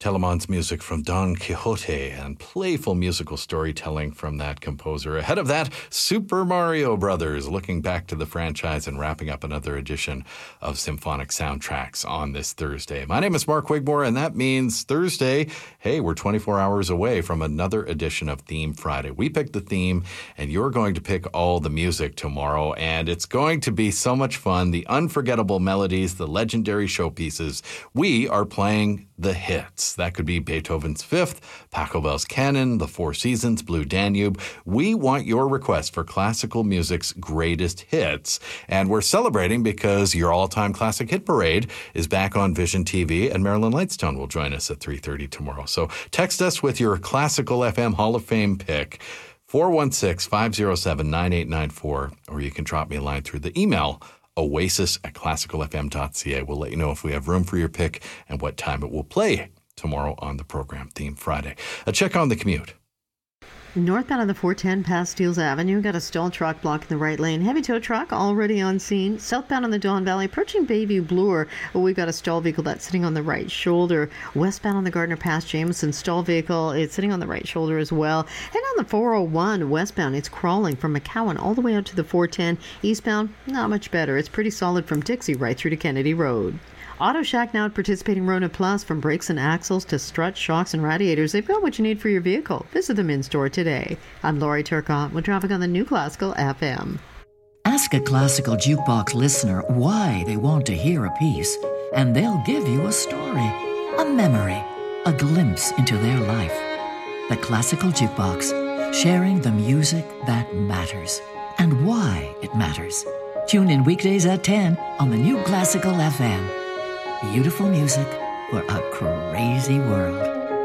Telemann's music from Don Quixote and playful musical storytelling from that composer. Ahead of that, Super Mario Brothers, looking back to the franchise and wrapping up another edition of Symphonic Soundtracks on this Thursday. My name is Mark Wigmore, and that means Thursday, hey, we're 24 hours away from another edition of Theme Friday. We picked the theme, and you're going to pick all the music tomorrow, and it's going to be so much fun. The unforgettable melodies, the legendary showpieces. We are playing the hits. That could be Beethoven's Fifth, Pachelbel's Canon, The Four Seasons, Blue Danube. We want your request for classical music's greatest hits. And we're celebrating because your all-time classic hit parade is back on Vision TV, and Marilyn Lightstone will join us at 3:30 tomorrow. So text us with your Classical FM Hall of Fame pick, 416-507-9894, or you can drop me a line through the email, oasis@classicalfm.ca. We'll let you know if we have room for your pick and what time it will play tomorrow on the program, Theme Friday. A check on the commute. Northbound on the 410 past Steeles Avenue, got a stalled truck blocking the right lane. Heavy tow truck already on scene. Southbound on the Don Valley, approaching Bayview Bloor, we've got a stalled vehicle that's sitting on the right shoulder. Westbound on the Gardner past Jameson, stalled vehicle, it's sitting on the right shoulder as well. And on the 401 westbound, it's crawling from McCowan all the way out to the 410. Eastbound, not much better. It's pretty solid from Dixie right through to Kennedy Road. Auto Shack now at participating Rona Plus. From brakes and axles to struts, shocks, and radiators, they've got what you need for your vehicle. Visit them in store today. I'm Laurie Turcotte with traffic on the new Classical FM. Ask a Classical Jukebox listener why they want to hear a piece, and they'll give you a story, a memory, a glimpse into their life. The Classical Jukebox, sharing the music that matters and why it matters. Tune in weekdays at 10 on the new Classical FM. Beautiful music for a crazy world.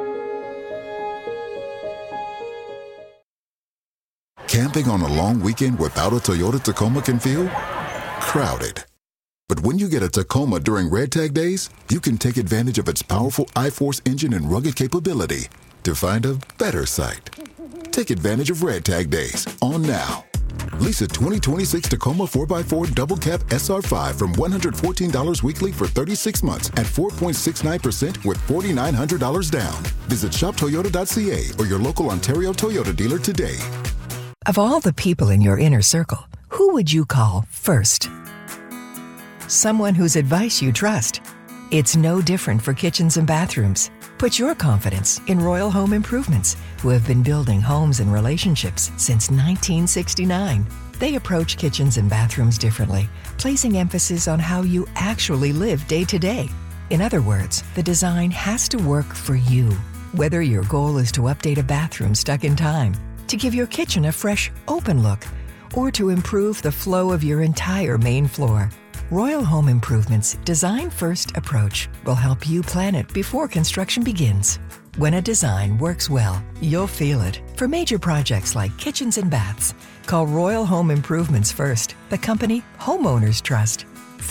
Camping on a long weekend without a Toyota Tacoma can feel crowded. But when you get a Tacoma during Red Tag Days, you can take advantage of its powerful iForce engine and rugged capability to find a better site. Take advantage of Red Tag Days on now. Lease a 2026 Tacoma 4x4 Double Cab SR5 from $114 weekly for 36 months at 4.69% with $4,900 down. Visit shoptoyota.ca or your local Ontario Toyota dealer today. Of all the people in your inner circle, who would you call first? Someone whose advice you trust. It's no different for kitchens and bathrooms. Put your confidence in Royal Home Improvements, who have been building homes and relationships since 1969. They approach kitchens and bathrooms differently, placing emphasis on how you actually live day to day. In other words, the design has to work for you. Whether your goal is to update a bathroom stuck in time, to give your kitchen a fresh, open look, or to improve the flow of your entire main floor, Royal Home Improvements' design-first approach will help you plan it before construction begins. When a design works well, you'll feel it. For major projects like kitchens and baths, call Royal Home Improvements first, the company homeowners trust.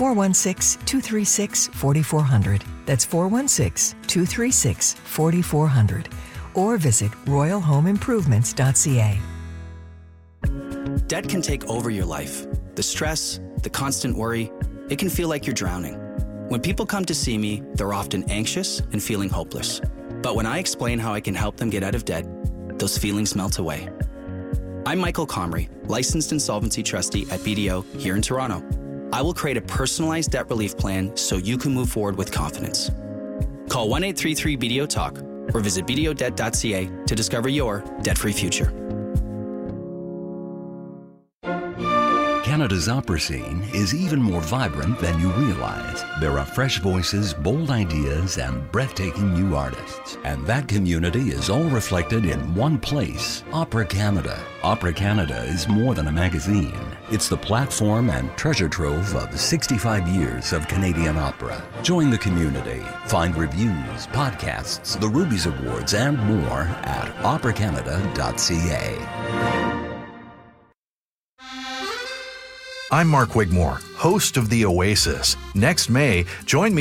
416-236-4400. That's 416-236-4400. Or visit royalhomeimprovements.ca. Debt can take over your life. The stress, the constant worry, it can feel like you're drowning. When people come to see me, they're often anxious and feeling hopeless. But when I explain how I can help them get out of debt, those feelings melt away. I'm Michael Comrie, licensed insolvency trustee at BDO here in Toronto. I will create a personalized debt relief plan so you can move forward with confidence. Call 1-833-BDO-TALK or visit bdodebt.ca to discover your debt-free future. Canada's opera scene is even more vibrant than you realize. There are fresh voices, bold ideas, and breathtaking new artists. And that community is all reflected in one place, Opera Canada. Opera Canada is more than a magazine. It's the platform and treasure trove of 65 years of Canadian opera. Join the community. Find reviews, podcasts, the Rubies Awards, and more at operacanada.ca. I'm Mark Wigmore, host of The Oasis. Next May, join me